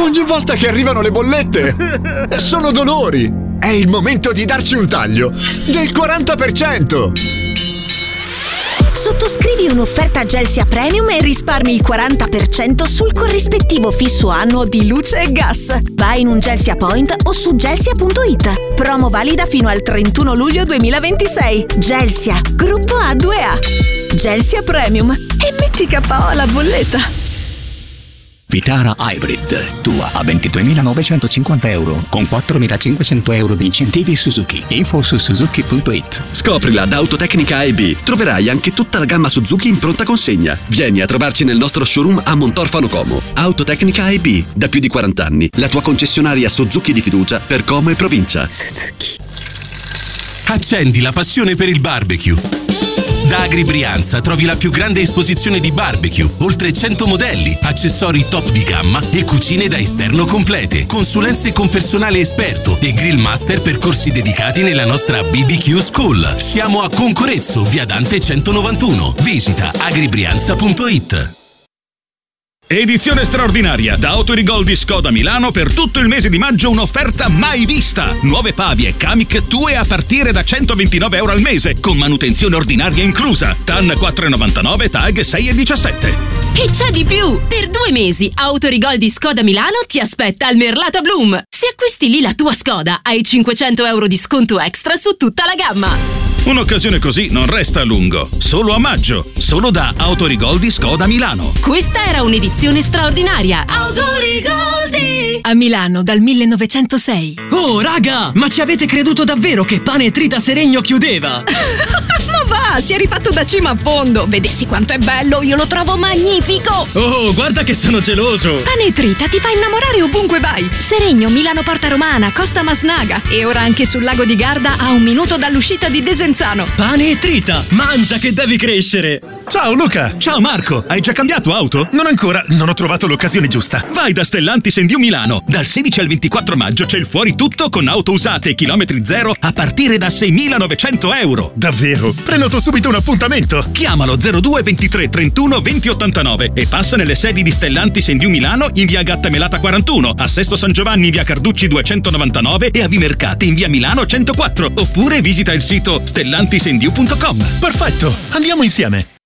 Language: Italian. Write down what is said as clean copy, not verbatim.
Ogni volta che arrivano le bollette sono dolori. È il momento di darci un taglio del 40%. Sottoscrivi un'offerta Gelsia Premium e risparmi il 40% sul corrispettivo fisso annuo di luce e gas. Vai in un Gelsia Point o su gelsia.it. Promo valida fino al 31 luglio 2026. Gelsia, gruppo A2A. Gelsia Premium. E metti KO alla bolletta. Vitara Hybrid, tua a 22.950 euro con 4.500 euro di incentivi Suzuki. Info su suzuki.it. Scoprila da Autotecnica AB. Troverai anche tutta la gamma Suzuki in pronta consegna. Vieni a trovarci nel nostro showroom a Montorfano Como. Autotecnica AB, da più di 40 anni, la tua concessionaria Suzuki di fiducia per Como e provincia. Suzuki. Accendi la passione per il barbecue. Da Agri Brianza trovi la più grande esposizione di barbecue, oltre 100 modelli, accessori top di gamma e cucine da esterno complete, consulenze con personale esperto e grill master per corsi dedicati nella nostra BBQ School. Siamo a Concorezzo, via Dante 191. Visita agribrianza.it. Edizione straordinaria da Autorigol di Skoda Milano. Per tutto il mese di maggio un'offerta mai vista. Nuove Fabie Kamiq Tue a partire da 129 euro al mese, con manutenzione ordinaria inclusa. TAN 4,99, TAG 6,17. E c'è di più! Per 2 mesi Autorigol di Skoda Milano ti aspetta al Merlata Bloom. Se acquisti lì la tua Skoda hai 500 euro di sconto extra su tutta la gamma. Un'occasione così non resta a lungo. Solo a maggio. Solo da Autorigol di Skoda Milano. Questa era un'edizione straordinaria. Autorigoldi a Milano dal 1906. Oh raga, ma ci avete creduto davvero che Pane e Trita Seregno chiudeva? Ma va, si è rifatto da cima a fondo. Vedessi quanto è bello, io lo trovo magnifico. Oh, guarda che sono geloso. Pane e Trita ti fa innamorare ovunque vai. Seregno, Milano Porta Romana, Costa Masnaga e ora anche sul lago di Garda a 1 minuto dall'uscita di Desenzano. Pane e Trita, mangia che devi crescere. Ciao Luca. Ciao Marco, hai già cambiato auto? Non ancora, non ho trovato l'occasione giusta. Vai da Stellantis Endiu Milano. Dal 16 al 24 maggio c'è il fuori tutto con auto usate e chilometri zero a partire da 6.900 euro. Davvero? Prenoto subito un appuntamento. Chiamalo 02 23 31 20 89 e passa nelle sedi di Stellantis Endiu Milano in via Gattamelata 41, a Sesto San Giovanni in via Carducci 299 e a Vimercate in via Milano 104. Oppure visita il sito stellantisendiu.com. Perfetto, andiamo insieme.